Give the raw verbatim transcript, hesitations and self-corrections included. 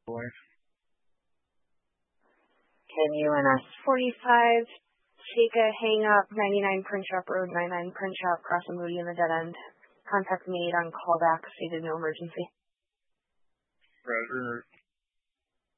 Life. Can U N S forty-five take a hang up ninety-nine Print Shop Road, ninety-nine Print Shop, crossing Moody in the dead end. Contact made on callback, stated no emergency. Roger.